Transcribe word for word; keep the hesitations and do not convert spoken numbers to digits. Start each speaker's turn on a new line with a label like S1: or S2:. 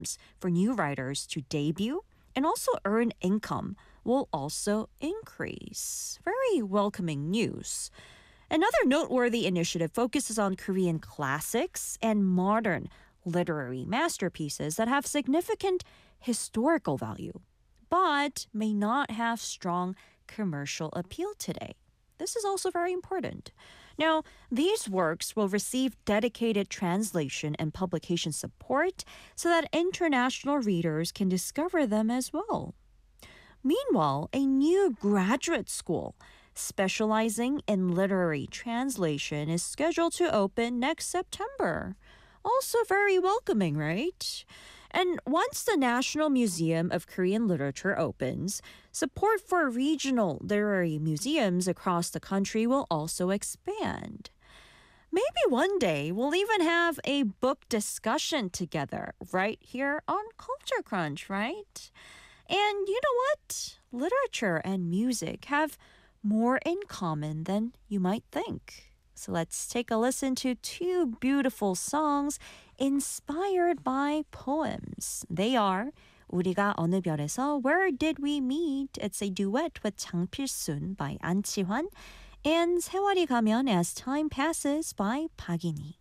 S1: for new writers to debut and also earn income will also increase. Very welcoming news. Another noteworthy initiative focuses on Korean classics and modern literary masterpieces that have significant historical value, but may not have strong commercial appeal today. This is also very important. Now, these works will receive dedicated translation and publication support so that international readers can discover them as well. Meanwhile, a new graduate school specializing in literary translation is scheduled to open next September. Also very welcoming, right? And once the National Museum of Korean Literature opens, support for regional literary museums across the country will also expand. Maybe one day we'll even have a book discussion together right here on Culture Crunch, right? And you know what? Literature and music have more in common than you might think. So let's take a listen to two beautiful songs inspired by poems. They are 우리가 어느 별에서 Where Did We Meet? It's a duet with Chang Pil-sun by An Chi-hwan and 세월이 가면 As Time Passes by Park In-hee.